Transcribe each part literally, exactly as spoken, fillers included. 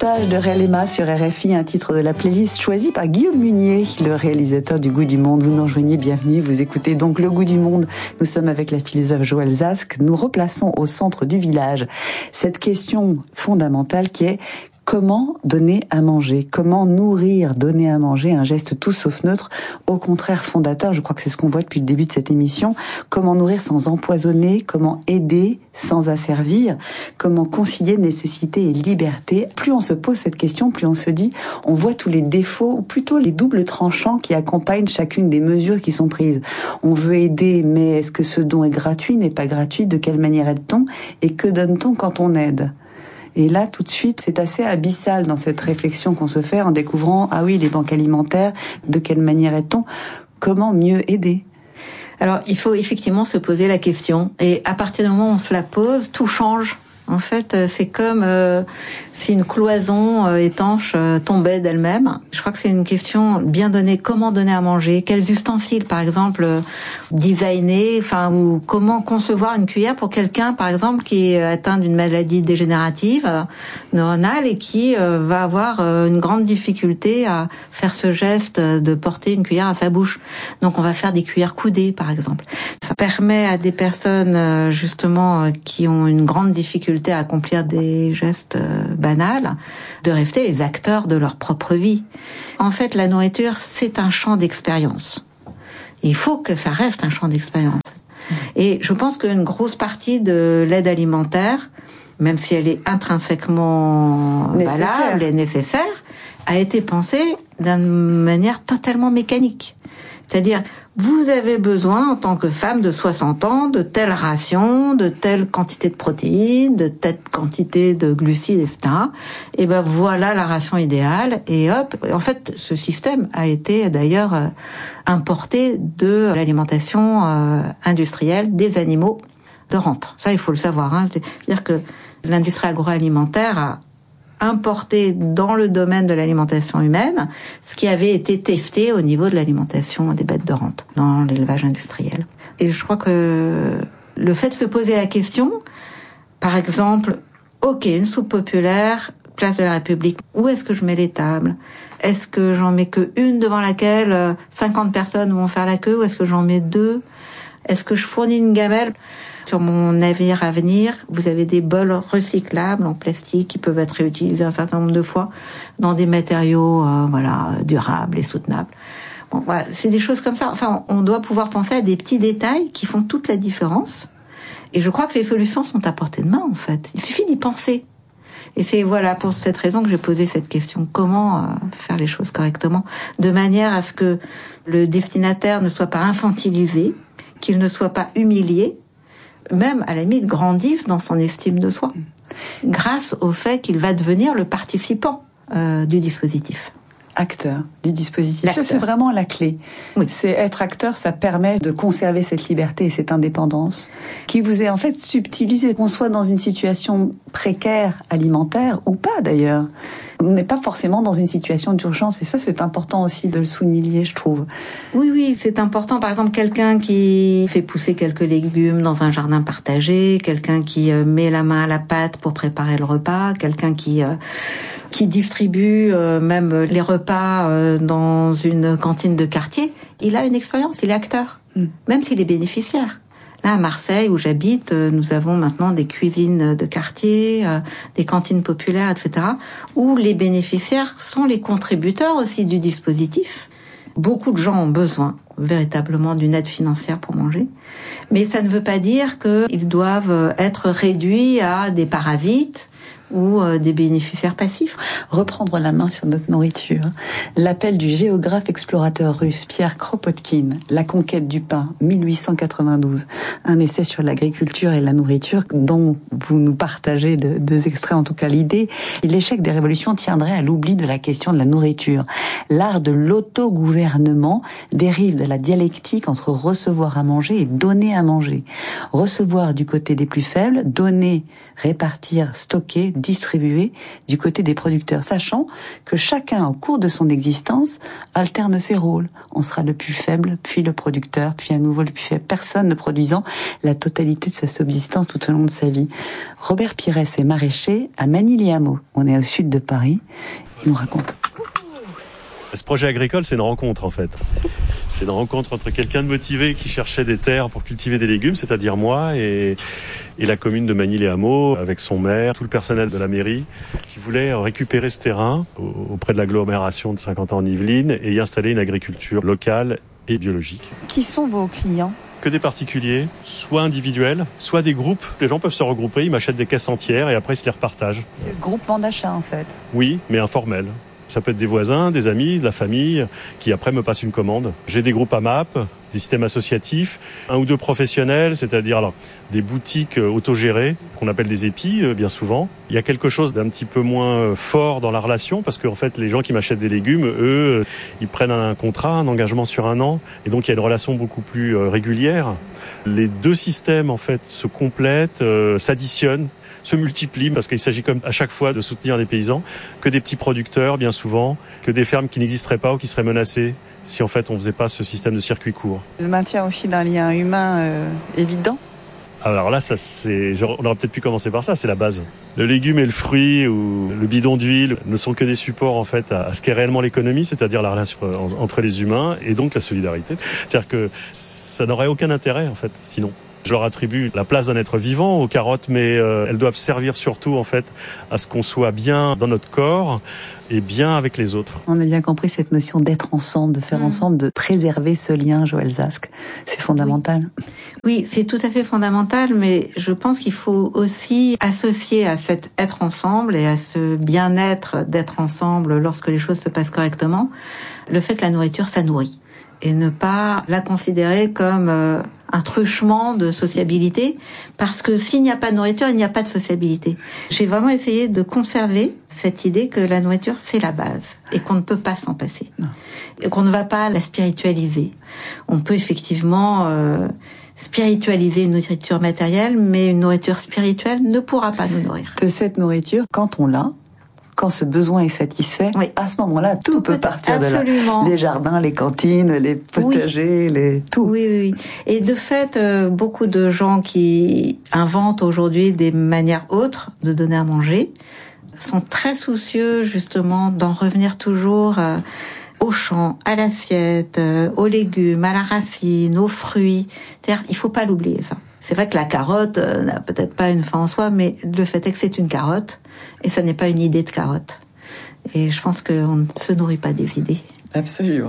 Stage de Relema sur R F I, un titre de la playlist choisi par Guillaume Munier, le réalisateur du Goût du Monde. Vous nous rejoignez, bienvenue. Vous écoutez donc Le Goût du Monde. Nous sommes avec la philosophe Joëlle Zask. Nous replaçons au centre du village cette question fondamentale qui est: comment donner à manger? Comment nourrir, donner à manger? Un geste tout sauf neutre, au contraire fondateur. Je crois que c'est ce qu'on voit depuis le début de cette émission. Comment nourrir sans empoisonner? Comment aider sans asservir? Comment concilier nécessité et liberté? Plus on se pose cette question, plus on se dit, on voit tous les défauts, ou plutôt les doubles tranchants qui accompagnent chacune des mesures qui sont prises. On veut aider, mais est-ce que ce don est gratuit, n'est pas gratuit? De quelle manière aide-t-on? Et que donne-t-on quand on aide? Et là, tout de suite, c'est assez abyssal dans cette réflexion qu'on se fait en découvrant, ah oui, les banques alimentaires, de quelle manière est-on? Comment mieux aider? Alors, il faut effectivement se poser la question. Et à partir du moment où on se la pose, tout change. En fait, c'est comme euh, si une cloison euh, étanche euh, tombait d'elle-même. Je crois que c'est une question bien donnée. Comment donner à manger? Quels ustensiles, par exemple, euh, designer? Enfin, ou comment concevoir une cuillère pour quelqu'un, par exemple, qui est atteint d'une maladie dégénérative euh, neuronale et qui euh, va avoir euh, une grande difficulté à faire ce geste de porter une cuillère à sa bouche. Donc, on va faire des cuillères coudées, par exemple. Ça permet à des personnes, euh, justement, euh, qui ont une grande difficulté à accomplir des gestes banals, de rester les acteurs de leur propre vie. En fait, la nourriture, c'est un champ d'expérience. Il faut que ça reste un champ d'expérience. Et je pense qu'une grosse partie de l'aide alimentaire, même si elle est intrinsèquement nécessaire. valable et nécessaire, a été pensée d'une manière totalement mécanique. C'est-à-dire, vous avez besoin, en tant que femme de soixante ans, de telle ration, de telle quantité de protéines, de telle quantité de glucides, et cetera. Et ben voilà la ration idéale. Et hop, en fait, ce système a été d'ailleurs euh, importé de l'alimentation euh, industrielle des animaux de rente. Ça, il faut le savoir. Hein. C'est-à-dire que l'industrie agroalimentaire a importé dans le domaine de l'alimentation humaine ce qui avait été testé au niveau de l'alimentation des bêtes de rente dans l'élevage industriel. Et je crois que le fait de se poser la question, par exemple, ok, une soupe populaire, place de la République, où est-ce que je mets les tables? Est-ce que j'en mets que une devant laquelle cinquante personnes vont faire la queue, ou est-ce que j'en mets deux? Est-ce que je fournis une gamelle? Sur mon navire à venir, vous avez des bols recyclables en plastique qui peuvent être réutilisés un certain nombre de fois dans des matériaux euh, voilà, durables et soutenables. Bon, voilà, c'est des choses comme ça. Enfin, on doit pouvoir penser à des petits détails qui font toute la différence. Et je crois que les solutions sont à portée de main, en fait. Il suffit d'y penser. Et c'est voilà pour cette raison que j'ai posé cette question. Comment euh, faire les choses correctement, de manière à ce que le destinataire ne soit pas infantilisé, qu'il ne soit pas humilié, même à la limite grandisse dans son estime de soi, grâce au fait qu'il va devenir le participant euh, du dispositif. Acteur du dispositif. L'acteur. Ça, c'est vraiment la clé. Oui. C'est être acteur, ça permet de conserver cette liberté et cette indépendance qui vous est en fait subtilisée, qu'on soit dans une situation précaire alimentaire ou pas d'ailleurs. On n'est pas forcément dans une situation d'urgence et ça, c'est important aussi de le souligner, je trouve. Oui, oui, c'est important. Par exemple, quelqu'un qui fait pousser quelques légumes dans un jardin partagé, quelqu'un qui met la main à la pâte pour préparer le repas, quelqu'un qui euh, qui distribue euh, même les repas euh, dans une cantine de quartier, il a une expérience, il est acteur, mm. même s'il est bénéficiaire. Là, à Marseille, où j'habite, nous avons maintenant des cuisines de quartier, euh, des cantines populaires, et cetera, où les bénéficiaires sont les contributeurs aussi du dispositif. Beaucoup de gens ont besoin véritablement d'une aide financière pour manger, mais ça ne veut pas dire qu'ils doivent être réduits à des parasites ou euh, des bénéficiaires passifs. Reprendre la main sur notre nourriture. L'appel du géographe explorateur russe Pierre Kropotkin, La conquête du pain, mille huit cent quatre-vingt-douze. Un essai sur l'agriculture et la nourriture dont vous nous partagez de, deux extraits, en tout cas l'idée. L'échec des révolutions tiendrait à l'oubli de la question de la nourriture. L'art de l'autogouvernement dérive de la dialectique entre recevoir à manger et donner à manger. Recevoir du côté des plus faibles, donner, répartir, stocker, distribuée du côté des producteurs, sachant que chacun, au cours de son existence, alterne ses rôles. On sera le plus faible, puis le producteur, puis à nouveau le plus faible. Personne ne produisant la totalité de sa subsistance tout au long de sa vie. Robert Pires est maraîcher à Magny-les-Hameaux. On est au sud de Paris. Il nous raconte. Ce projet agricole, c'est une rencontre en fait. C'est une rencontre entre quelqu'un de motivé qui cherchait des terres pour cultiver des légumes, c'est-à-dire moi, et, et la commune de Magny-les-Hameaux, avec son maire, tout le personnel de la mairie, qui voulait récupérer ce terrain auprès de l'agglomération de Saint-Quentin-en-Yvelines et y installer une agriculture locale et biologique. Qui sont vos clients ? Que des particuliers, soit individuels, soit des groupes. Les gens peuvent se regrouper, ils m'achètent des caisses entières et après ils se les repartagent. C'est le groupement d'achat en fait. Oui, mais informel. Ça peut être des voisins, des amis, de la famille, qui après me passent une commande. J'ai des groupes A M A P, des systèmes associatifs, un ou deux professionnels, c'est-à-dire alors, des boutiques autogérées, qu'on appelle des épis, bien souvent. Il y a quelque chose d'un petit peu moins fort dans la relation, parce qu'en fait, les gens qui m'achètent des légumes, eux, ils prennent un contrat, un engagement sur un an, et donc il y a une relation beaucoup plus régulière. Les deux systèmes, en fait, se complètent, euh, s'additionnent, se multiplient, parce qu'il s'agit comme à chaque fois de soutenir des paysans, que des petits producteurs bien souvent, que des fermes qui n'existeraient pas ou qui seraient menacées si en fait on faisait pas ce système de circuit court. Le maintien aussi d'un lien humain euh, évident. Alors là, ça c'est, on aurait peut-être pu commencer par ça, c'est la base. Le légume et le fruit ou le bidon d'huile ne sont que des supports en fait à, à ce qu'est réellement l'économie, c'est-à-dire la relation entre les humains et donc la solidarité. C'est-à-dire que ça n'aurait aucun intérêt en fait sinon. Je leur attribue la place d'un être vivant aux carottes, mais euh, elles doivent servir surtout en fait à ce qu'on soit bien dans notre corps et bien avec les autres. On a bien compris cette notion d'être ensemble, de faire mmh. ensemble, de préserver ce lien, Joëlle Zask. C'est fondamental. Oui, oui, c'est tout à fait fondamental, mais je pense qu'il faut aussi associer à cet être ensemble et à ce bien-être d'être ensemble lorsque les choses se passent correctement, le fait que la nourriture, ça nourrit. Et ne pas la considérer comme euh, un truchement de sociabilité, parce que s'il n'y a pas de nourriture, il n'y a pas de sociabilité. J'ai vraiment essayé de conserver cette idée que la nourriture, c'est la base, et qu'on ne peut pas s'en passer, non. Et qu'on ne va pas la spiritualiser. On peut effectivement euh, spiritualiser une nourriture matérielle, mais une nourriture spirituelle ne pourra pas nous nourrir. De cette nourriture, quand on l'a, quand ce besoin est satisfait, oui. à ce moment-là, tout, tout peut partir absolument. de là. Les jardins, les cantines, les potagers, oui. les tout. Oui, oui. Et de fait, euh, beaucoup de gens qui inventent aujourd'hui des manières autres de donner à manger sont très soucieux justement d'en revenir toujours euh, au champ, à l'assiette, euh, aux légumes, à la racine, aux fruits. C'est-à-dire, il faut pas l'oublier ça. C'est vrai que la carotte euh, n'a peut-être pas une fin en soi, mais le fait est que c'est une carotte, et ça n'est pas une idée de carotte. Et je pense qu'on ne se nourrit pas des idées. Absolument.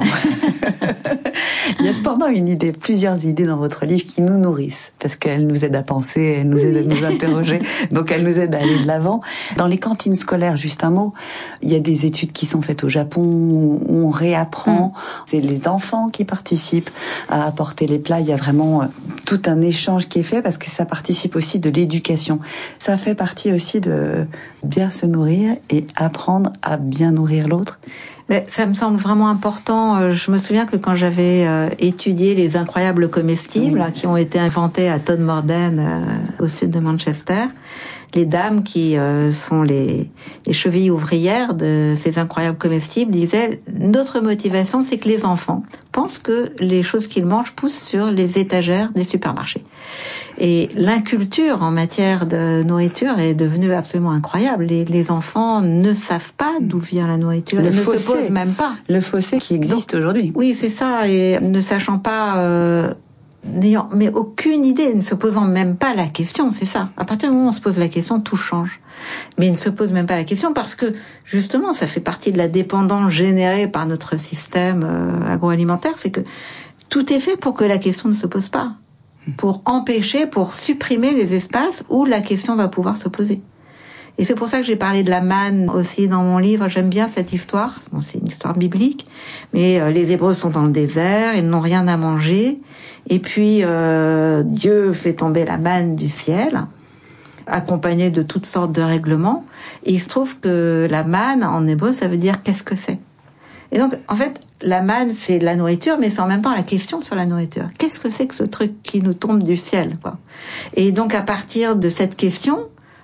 Il y a cependant une idée, plusieurs idées dans votre livre qui nous nourrissent, parce qu'elles nous aident à penser, elles nous aident à nous interroger, donc elles nous aident à aller de l'avant. Dans les cantines scolaires, juste un mot, il y a des études qui sont faites au Japon où on réapprend, mmh. c'est les enfants qui participent à apporter les plats, il y a vraiment tout un échange qui est fait, parce que ça participe aussi de l'éducation. Ça fait partie aussi de bien se nourrir et apprendre à bien nourrir l'autre. Mais ça me semble vraiment important. Je me souviens que quand j'avais euh, étudié les incroyables comestibles, oui. là, qui ont été inventés à Todmorden, euh, au sud de Manchester, les dames qui euh, sont les, les chevilles ouvrières de ces incroyables comestibles disaient « Notre motivation, c'est que les enfants pensent que les choses qu'ils mangent poussent sur les étagères des supermarchés. » Et l'inculture en matière de nourriture est devenue absolument incroyable. Les, les enfants ne savent pas d'où vient la nourriture. Le Ils fossé, ne se posent même pas. Le fossé qui existe Donc, aujourd'hui. Oui, c'est ça. Et ne sachant pas... Euh, n'ayant mais aucune idée, ne se posant même pas la question, c'est ça. À partir du moment où on se pose la question, tout change. Mais il ne se pose même pas la question parce que, justement, ça fait partie de la dépendance générée par notre système euh, agroalimentaire, c'est que tout est fait pour que la question ne se pose pas. Pour empêcher, pour supprimer les espaces où la question va pouvoir se poser. Et c'est pour ça que j'ai parlé de la manne aussi dans mon livre. J'aime bien cette histoire. Bon, c'est une histoire biblique, mais euh, les Hébreux sont dans le désert, ils n'ont rien à manger. Et puis, euh, Dieu fait tomber la manne du ciel, accompagnée de toutes sortes de règlements. Et il se trouve que la manne, en hébreu, ça veut dire « qu'est-ce que c'est ?» Et donc, en fait, la manne, c'est la nourriture, mais c'est en même temps la question sur la nourriture. Qu'est-ce que c'est que ce truc qui nous tombe du ciel, quoi ? Et donc, à partir de cette question,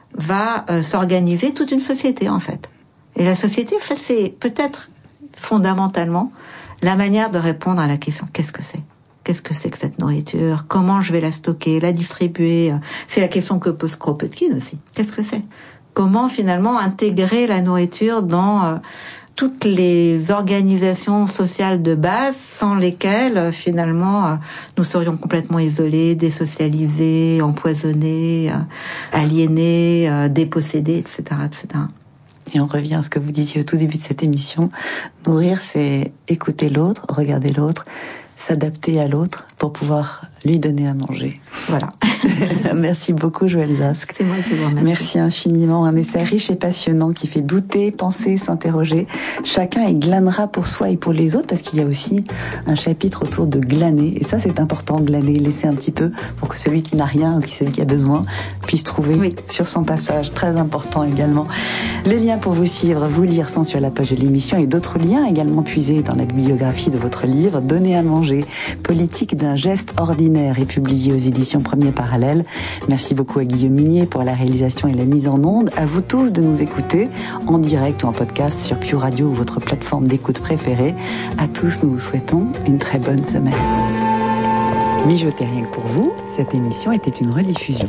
va euh, s'organiser toute une société, en fait. Et la société, en fait, c'est peut-être fondamentalement la manière de répondre à la question « qu'est-ce que c'est ? Qu'est-ce que c'est que cette nourriture ? Comment je vais la stocker, la distribuer ?» C'est la question que pose Kropotkin aussi. Qu'est-ce que c'est ? Comment finalement intégrer la nourriture dans euh, toutes les organisations sociales de base sans lesquelles euh, finalement euh, nous serions complètement isolés, désocialisés, empoisonnés, euh, aliénés, euh, dépossédés, et cetera, et cetera. Et on revient à ce que vous disiez au tout début de cette émission. Nourrir, c'est écouter l'autre, regarder l'autre, s'adapter à l'autre pour pouvoir lui donner à manger. Voilà. Merci beaucoup, Joëlle Zask. C'est moi qui vous remercie. Merci infiniment. Un essai riche et passionnant qui fait douter, penser, s'interroger. Chacun y glanera pour soi et pour les autres, parce qu'il y a aussi un chapitre autour de glaner. Et ça, c'est important, glaner, laisser un petit peu pour que celui qui n'a rien ou celui qui a besoin puisse trouver oui. sur son passage. Très important également. Les liens pour vous suivre, vous lire sont sur la page de l'émission et d'autres liens également puisés dans la bibliographie de votre livre, Donner à manger, politique d'un geste ordinaire, est publié aux éditions Premier Parallèle. Merci beaucoup à Guillaume Munier pour la réalisation et la mise en onde. À vous tous de nous écouter en direct ou en podcast sur Pure Radio ou votre plateforme d'écoute préférée. À tous, nous vous souhaitons une très bonne semaine. Mijoter rien que pour vous, cette émission était une rediffusion.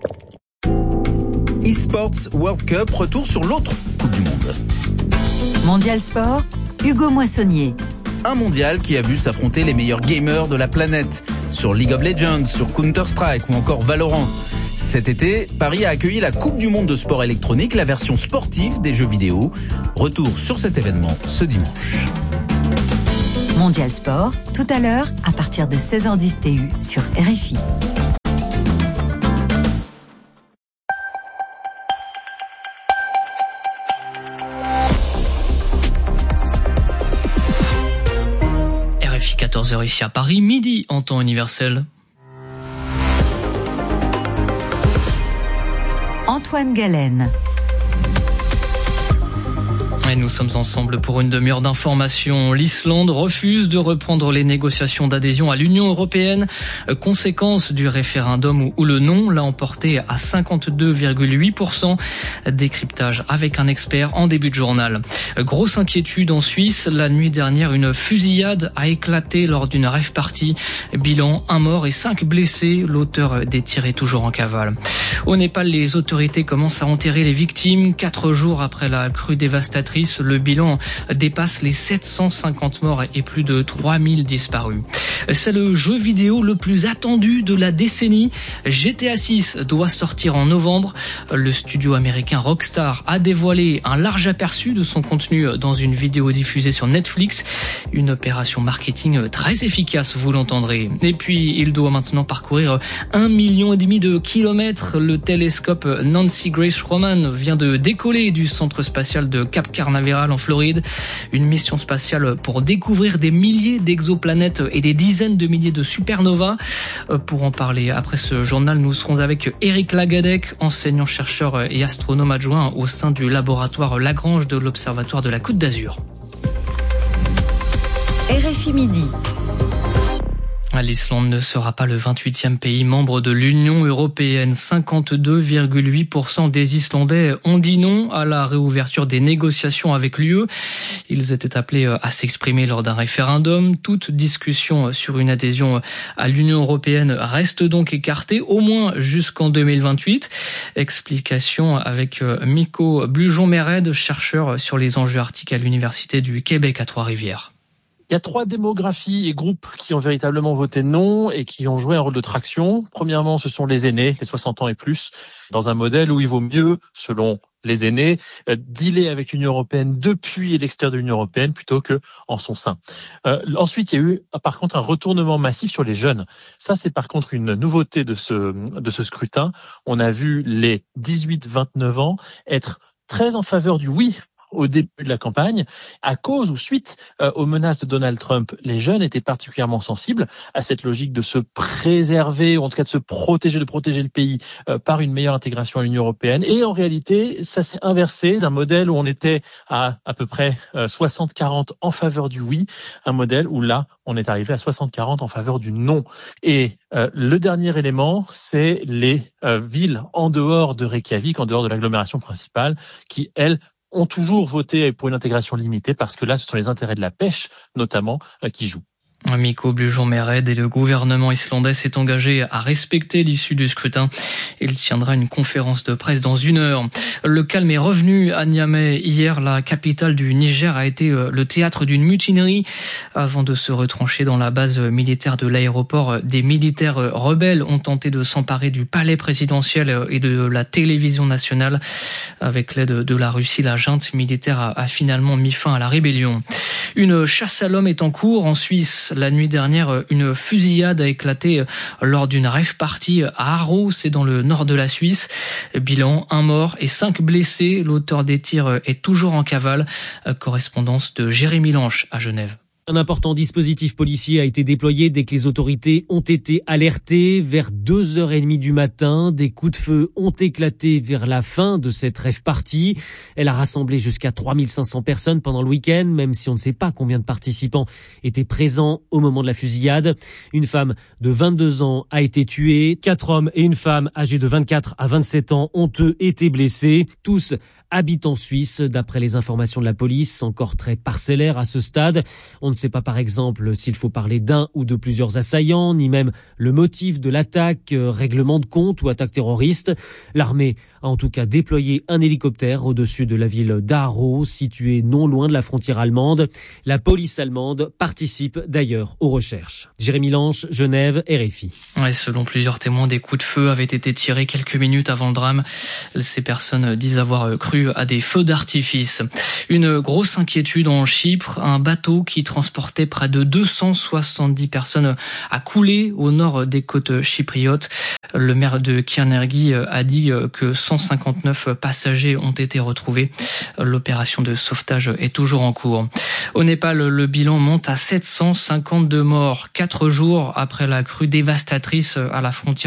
eSports World Cup, retour sur l'autre Coupe du Monde. Mondial Sport, Hugo Moissonnier. Un mondial qui a vu s'affronter les meilleurs gamers de la planète sur League of Legends, sur Counter-Strike ou encore Valorant. Cet été, Paris a accueilli la Coupe du Monde de sport électronique, la version sportive des jeux vidéo. Retour sur cet événement ce dimanche. Mondial Sport, tout à l'heure, à partir de seize heures dix T U sur R F I. quatorze heures ici à Paris, midi en temps universel. Antoine Galen. Et nous sommes ensemble pour une demi-heure d'information. L'Islande refuse de reprendre les négociations d'adhésion à l'Union européenne. Conséquence du référendum où le non l'a emporté à cinquante-deux virgule huit pour cent. Décryptage avec un expert en début de journal. Grosse inquiétude en Suisse. La nuit dernière, une fusillade a éclaté lors d'une rave party. Bilan, un mort et cinq blessés. L'auteur des tirs est toujours en cavale. Au Népal, les autorités commencent à enterrer les victimes. Quatre jours après la crue dévastatrice, le bilan dépasse les sept cent cinquante morts et plus de trois mille disparus. C'est le jeu vidéo le plus attendu de la décennie. G T A six doit sortir en novembre. Le studio américain Rockstar a dévoilé un large aperçu de son contenu dans une vidéo diffusée sur Netflix. Une opération marketing très efficace, vous l'entendrez. Et puis, il doit maintenant parcourir un million et demi de kilomètres. Le télescope Nancy Grace Roman vient de décoller du centre spatial de Cap Canaveral en Floride. Une mission spatiale pour découvrir des milliers d'exoplanètes et des dizaines de milliers de supernovas. Pour en parler après ce journal, nous serons avec Éric Lagadec, enseignant-chercheur et astronome adjoint au sein du laboratoire Lagrange de l'Observatoire de la Côte d'Azur. R F I Midi. L'Islande ne sera pas le vingt-huitième pays membre de l'Union européenne. cinquante-deux virgule huit pour cent des Islandais ont dit non à la réouverture des négociations avec l'U E. Ils étaient appelés à s'exprimer lors d'un référendum. Toute discussion sur une adhésion à l'Union européenne reste donc écartée, au moins jusqu'en deux mille vingt-huit. Explication avec Miko Blujon-Méred, chercheur sur les enjeux arctiques à l'Université du Québec à Trois-Rivières. Il y a trois démographies et groupes qui ont véritablement voté non et qui ont joué un rôle de traction. Premièrement, ce sont les aînés, les soixante ans et plus, dans un modèle où il vaut mieux, selon les aînés, dealer avec l'Union européenne depuis l'extérieur de l'Union européenne plutôt que en son sein. Euh, ensuite, il y a eu par contre un retournement massif sur les jeunes. Ça, c'est par contre une nouveauté de ce de ce scrutin. On a vu les dix-huit vingt-neuf ans être très en faveur du oui au début de la campagne, à cause ou suite euh, aux menaces de Donald Trump, les jeunes étaient particulièrement sensibles à cette logique de se préserver, ou en tout cas de se protéger, de protéger le pays euh, par une meilleure intégration à l'Union européenne. Et en réalité, ça s'est inversé d'un modèle où on était à à peu près euh, soixante quarante en faveur du oui, un modèle où là, on est arrivé à soixante quarante en faveur du non. Et euh, le dernier élément, c'est les euh, villes en dehors de Reykjavik, en dehors de l'agglomération principale, qui, elles, ont toujours voté pour une intégration limitée parce que là, ce sont les intérêts de la pêche, notamment, euh, qui jouent. Mikko Blujon-Mered et le gouvernement islandais s'est engagé à respecter l'issue du scrutin. Il tiendra une conférence de presse dans une heure. Le calme est revenu à Niamey. Hier, la capitale du Niger a été le théâtre d'une mutinerie. Avant de se retrancher dans la base militaire de l'aéroport, des militaires rebelles ont tenté de s'emparer du palais présidentiel et de la télévision nationale. Avec l'aide de la Russie, la junte militaire a finalement mis fin à la rébellion. Une chasse à l'homme est en cours en Suisse. La nuit dernière, une fusillade a éclaté lors d'une rave party à Haro, c'est dans le nord de la Suisse. Bilan, un mort et cinq blessés. L'auteur des tirs est toujours en cavale. Correspondance de Jérémy Lanche à Genève. Un important dispositif policier a été déployé dès que les autorités ont été alertées. Vers deux heures trente du matin, des coups de feu ont éclaté vers la fin de cette rave party. Elle a rassemblé jusqu'à trois mille cinq cents personnes pendant le week-end, même si on ne sait pas combien de participants étaient présents au moment de la fusillade. Une femme de vingt-deux ans a été tuée. Quatre hommes et une femme âgés de vingt-quatre à vingt-sept ans ont eux été blessés. Tous habitent en Suisse, d'après les informations de la police, encore très parcellaire à ce stade. On ne sait pas par exemple s'il faut parler d'un ou de plusieurs assaillants, ni même le motif de l'attaque, euh, règlement de compte ou attaque terroriste. L'armée a en tout cas déployé un hélicoptère au-dessus de la ville d'Haro, située non loin de la frontière allemande. La police allemande participe d'ailleurs aux recherches. Jérémy Lanche, Genève, R F I. Ouais, selon plusieurs témoins, des coups de feu avaient été tirés quelques minutes avant le drame. Ces personnes disent avoir cru à des feux d'artifice. Une grosse inquiétude en Chypre. Un bateau qui transportait près de deux cent soixante-dix personnes a coulé au nord des côtes chypriotes. Le maire de Kirnergi a dit que cent cinquante-neuf passagers ont été retrouvés. L'opération de sauvetage est toujours en cours. Au Népal, le bilan monte à sept cent cinquante-deux morts, quatre jours après la crue dévastatrice à la frontière